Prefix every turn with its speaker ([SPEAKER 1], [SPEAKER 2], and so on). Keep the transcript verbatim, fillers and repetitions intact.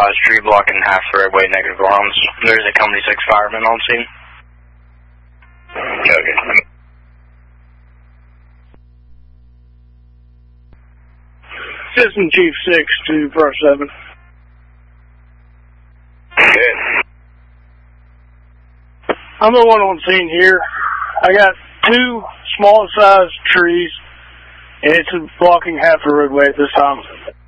[SPEAKER 1] small-sized tree blocking half the roadway, negative alarms. There's a Company six fireman on scene.
[SPEAKER 2] Okay.
[SPEAKER 3] Assistant Chief six to First seven.
[SPEAKER 2] Okay.
[SPEAKER 3] I'm the one on scene here. I got two small-sized trees, and it's blocking half the roadway at this time.